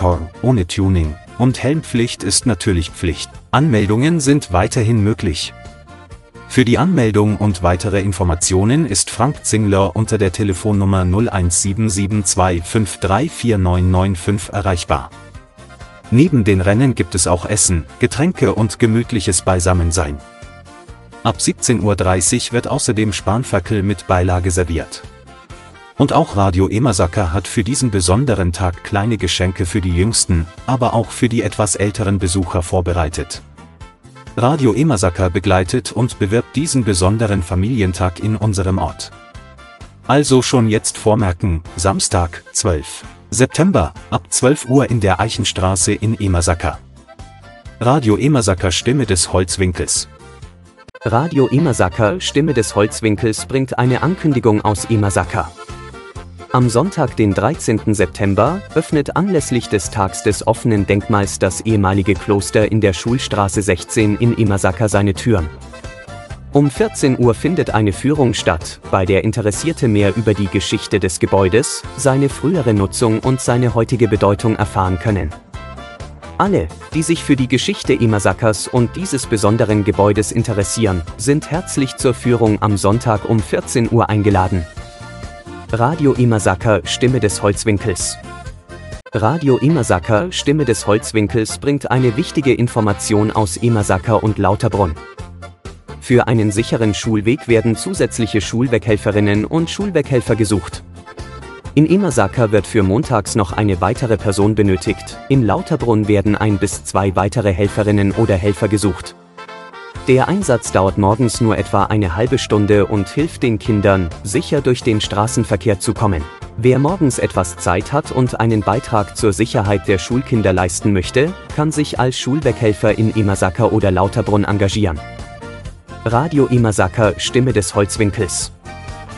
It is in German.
Motor, ohne Tuning, und Helmpflicht ist natürlich Pflicht. Anmeldungen sind weiterhin möglich. Für die Anmeldung und weitere Informationen ist Frank Zingler unter der Telefonnummer 01772534995 erreichbar. Neben den Rennen gibt es auch Essen, Getränke und gemütliches Beisammensein. Ab 17:30 Uhr wird außerdem Spanferkel mit Beilage serviert. Und auch Radio Emersaker hat für diesen besonderen Tag kleine Geschenke für die jüngsten, aber auch für die etwas älteren Besucher vorbereitet. Radio Emersaker begleitet und bewirbt diesen besonderen Familientag in unserem Ort. Also schon jetzt vormerken, Samstag, 12. September, ab 12 Uhr in der Eichenstraße in Emersaker. Radio Emersaker Stimme des Holzwinkels. Radio Emersaker Stimme des Holzwinkels bringt eine Ankündigung aus Emersaker. Am Sonntag, den 13. September, öffnet anlässlich des Tags des offenen Denkmals das ehemalige Kloster in der Schulstraße 16 in Emersaker seine Türen. Um 14 Uhr findet eine Führung statt, bei der Interessierte mehr über die Geschichte des Gebäudes, seine frühere Nutzung und seine heutige Bedeutung erfahren können. Alle, die sich für die Geschichte Emersakers und dieses besonderen Gebäudes interessieren, sind herzlich zur Führung am Sonntag um 14 Uhr eingeladen. Radio Emersaker Stimme des Holzwinkels. Radio Emersaker Stimme des Holzwinkels bringt eine wichtige Information aus Emersaker und Lauterbrunn. Für einen sicheren Schulweg werden zusätzliche Schulweghelferinnen und Schulweghelfer gesucht. In Emersaker wird für montags noch eine weitere Person benötigt, in Lauterbrunn werden 1 bis 2 weitere Helferinnen oder Helfer gesucht. Der Einsatz dauert morgens nur etwa eine halbe Stunde und hilft den Kindern, sicher durch den Straßenverkehr zu kommen. Wer morgens etwas Zeit hat und einen Beitrag zur Sicherheit der Schulkinder leisten möchte, kann sich als Schulweghelfer in Emersaker oder Lauterbrunn engagieren. Radio Emersaker Stimme des Holzwinkels.